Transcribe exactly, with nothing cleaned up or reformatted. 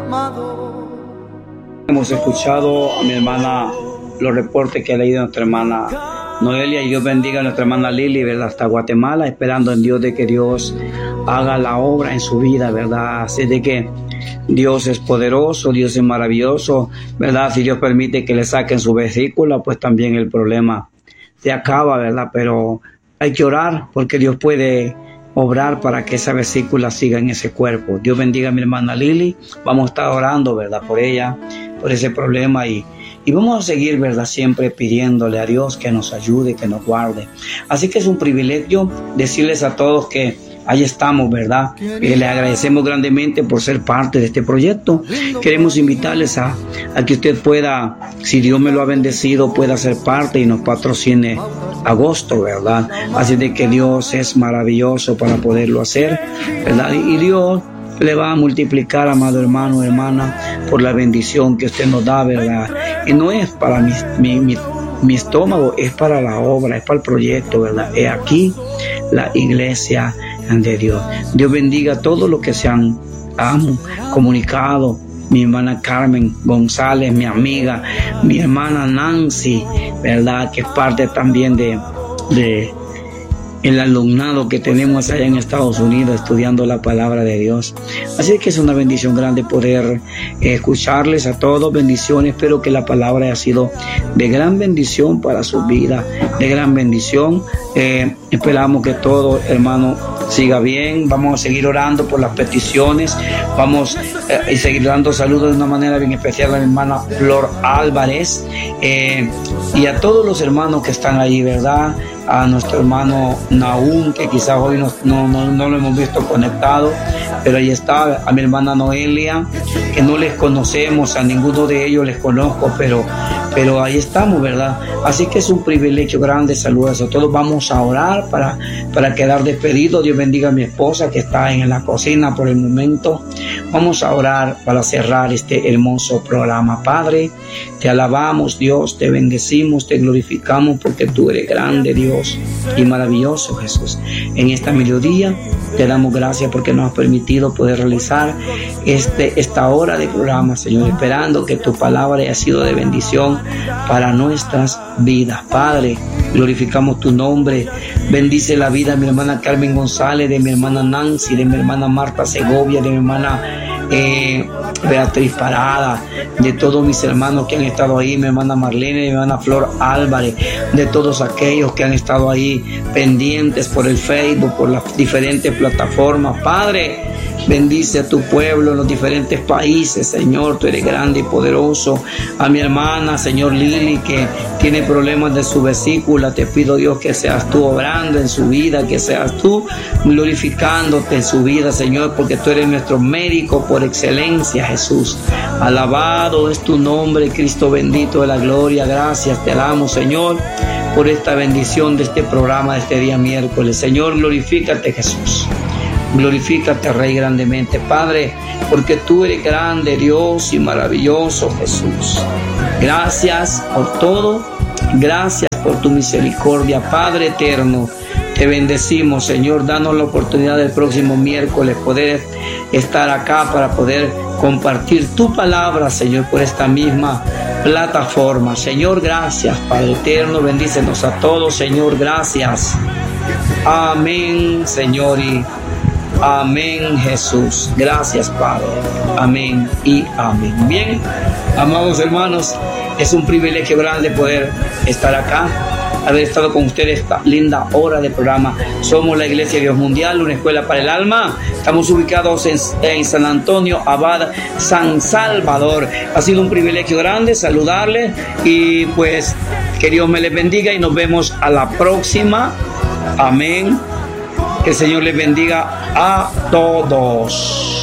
Hemos escuchado a mi hermana los reportes que ha leído nuestra hermana Noelia, y Dios bendiga a nuestra hermana Lili, ¿verdad? Hasta Guatemala, esperando en Dios de que Dios haga la obra en su vida, ¿verdad? Así de que Dios es poderoso, Dios es maravilloso, ¿verdad? Si Dios permite que le saquen su vesícula, pues también el problema se acaba, ¿verdad? Pero hay que orar porque Dios puede obrar para que esa vesícula siga en ese cuerpo. Dios bendiga a mi hermana Lili. Vamos a estar orando, ¿verdad? Por ella, por ese problema, y Y vamos a seguir, ¿verdad? Siempre pidiéndole a Dios que nos ayude, que nos guarde. Así que es un privilegio decirles a todos que ahí estamos, ¿verdad? Eh, le agradecemos grandemente por ser parte de este proyecto. Queremos invitarles a, a que usted pueda, si Dios me lo ha bendecido, pueda ser parte y nos patrocine agosto, ¿verdad? Así de que Dios es maravilloso para poderlo hacer, ¿verdad? Y Dios le va a multiplicar, amado hermano, hermana, por la bendición que usted nos da, ¿verdad? Y no es para mi, mi, mi, mi estómago, es para la obra, es para el proyecto, ¿verdad? Es aquí la iglesia de Dios. Dios bendiga a todos los que se han, han comunicado. Mi hermana Carmen González, mi amiga, mi hermana Nancy, ¿verdad? Que es parte también de... de el alumnado que tenemos allá en Estados Unidos estudiando la palabra de Dios. Así que es una bendición grande poder eh, escucharles a todos. Bendiciones, espero que la palabra haya sido de gran bendición para su vida, de gran bendición. Eh, esperamos que todo, hermano, siga bien. Vamos a seguir orando por las peticiones. Vamos eh, a seguir dando saludos de una manera bien especial a mi hermana Flor Álvarez eh, y a todos los hermanos que están ahí, ¿verdad? A nuestro hermano Nahum, que quizás hoy no, no, no, no lo hemos visto conectado, pero ahí está. A mi hermana Noelia, que no les conocemos, a ninguno de ellos les conozco, pero, pero ahí estamos, ¿verdad? Así que es un privilegio grande. Saludos a todos. Vamos a orar para, para quedar despedidos. Dios bendiga a mi esposa que está en la cocina por el momento. Vamos a orar para cerrar este hermoso programa. Padre, te alabamos, Dios, te bendecimos, te glorificamos porque tú eres grande, Dios, y maravilloso, Jesús. En esta mediodía te damos gracias porque nos has permitido poder realizar este, esta hora de programa, Señor, esperando que tu palabra haya sido de bendición para nuestras vidas. Padre, glorificamos tu nombre. Bendice la vida de mi hermana Carmen González, de mi hermana Nancy, de mi hermana Marta Segovia, de mi hermana eh, Beatriz Parada, de todos mis hermanos que han estado ahí, mi hermana Marlene, mi hermana Flor Álvarez, de todos aquellos que han estado ahí pendientes por el Facebook, por las diferentes plataformas. Padre, bendice a tu pueblo en los diferentes países, Señor, tú eres grande y poderoso. A mi hermana, Señor, Lili, que tiene problemas de su vesícula, te pido, Dios, que seas tú obrando en su vida, que seas tú glorificándote en su vida, Señor, porque tú eres nuestro médico por excelencia, Jesús. Alabado es tu nombre, Cristo bendito de la gloria. Gracias, te alabamos, Señor, por esta bendición de este programa de este día miércoles. Señor, glorifícate, Jesús. Glorifícate, Rey, grandemente, Padre, porque tú eres grande, Dios, y maravilloso, Jesús. Gracias por todo, gracias por tu misericordia, Padre eterno. Te bendecimos, Señor. Danos la oportunidad del próximo miércoles poder estar acá para poder compartir tu palabra, Señor, por esta misma plataforma. Señor, gracias, Padre eterno. Bendícenos a todos, Señor. Gracias. Amén, Señor, y amén, Jesús. Gracias, Padre. Amén y amén. Bien, amados hermanos, es un privilegio grande poder estar acá, haber estado con ustedes esta linda hora de programa. Somos la Iglesia de Dios Mundial, una escuela para el alma. Estamos ubicados en, en San Antonio Abad, San Salvador. Ha sido un privilegio grande saludarles y pues que Dios me les bendiga y nos vemos a la próxima. Amén. Que el Señor les bendiga a todos.